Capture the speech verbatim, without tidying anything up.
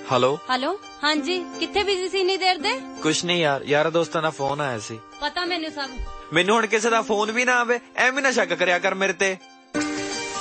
Hello hello ਹਾਂਜੀ, ਕਿੱਥੇ busy ਸੀ ਇੰਨੀ ਦੇਰ ਦੇ? ਕੁਛ ਨਹੀਂ ਯਾਰ, ਯਾਰਾਂ ਦੋਸਤਾਂ ਦਾ ਫੋਨ ਆਇਆ ਸੀ। ਪਤਾ ਮੈਨੂੰ ਸਭ। ਮੈਨੂੰ ਹੁਣ ਕਿਸੇ ਦਾ ਫੋਨ ਵੀ ਨਾ ਆਵੇ, ਐਵੇਂ ਨਾ ਸ਼ੱਕ ਕਰਿਆ ਕਰ ਮੇਰੇ ਤੇ।